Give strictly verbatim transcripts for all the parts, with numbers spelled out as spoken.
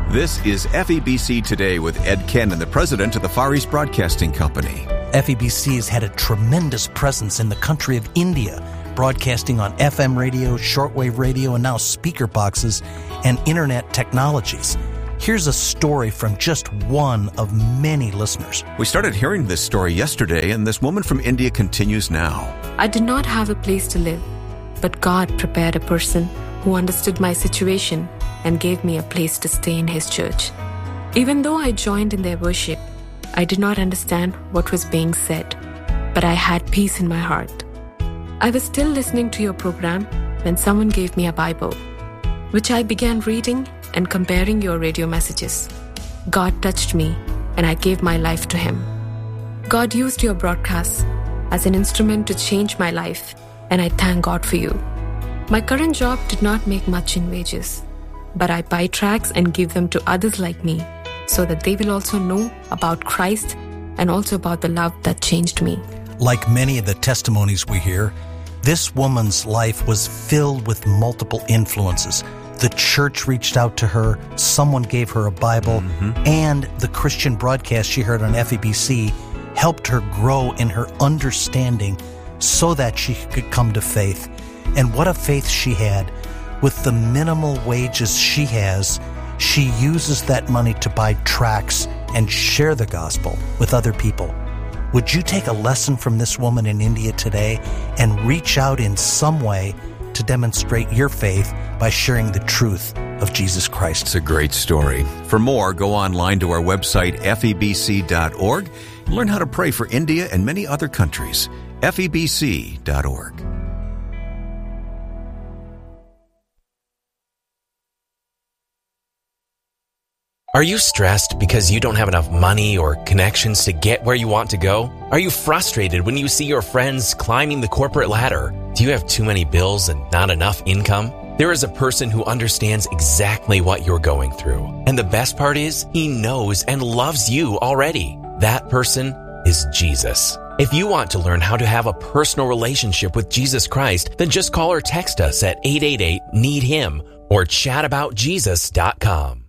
This is F E B C Today with Ed Cannon, the president of the Far East Broadcasting Company. F E B C has had a tremendous presence in the country of India, broadcasting on F M radio, shortwave radio, and now speaker boxes and internet technologies. Here's a story from just one of many listeners. We started hearing this story yesterday, and this woman from India continues now. I did not have a place to live, but God prepared a person who understood my situation and gave me a place to stay in His church. Even though I joined in their worship, I did not understand what was being said, but I had peace in my heart. I was still listening to your program when someone gave me a Bible, which I began reading and comparing your radio messages. God touched me, and I gave my life to Him. God used your broadcasts as an instrument to change my life, and I thank God for you. My current job did not make much in wages, but I buy tracts and give them to others like me so that they will also know about Christ and also about the love that changed me. Like many of the testimonies we hear, this woman's life was filled with multiple influences. The church reached out to her, someone gave her a Bible, mm-hmm. and the Christian broadcast she heard on F E B C helped her grow in her understanding so that she could come to faith. And what a faith she had. With the minimal wages she has, she uses that money to buy tracts and share the gospel with other people. Would you take a lesson from this woman in India today and reach out in some way to demonstrate your faith by sharing the truth of Jesus Christ? It's a great story. For more, go online to our website, F E B C dot org, and learn how to pray for India and many other countries. F E B C dot org. Are you stressed because you don't have enough money or connections to get where you want to go? Are you frustrated when you see your friends climbing the corporate ladder? Do you have too many bills and not enough income? There is a person who understands exactly what you're going through. And the best part is, he knows and loves you already. That person is Jesus. If you want to learn how to have a personal relationship with Jesus Christ, then just call or text us at eight eight eight, need him or chat about jesus dot com.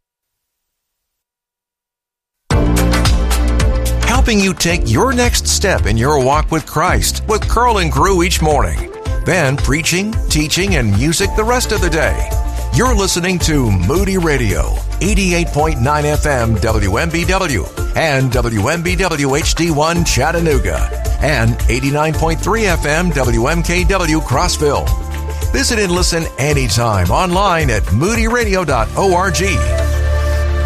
Helping you take your next step in your walk with Christ with Curl and Crew each morning. Then preaching, teaching, and music the rest of the day. You're listening to Moody Radio, eighty-eight point nine F M W M B W and W M B W H D one Chattanooga and eighty-nine point three F M W M K W Crossville. Visit and listen anytime online at moody radio dot org.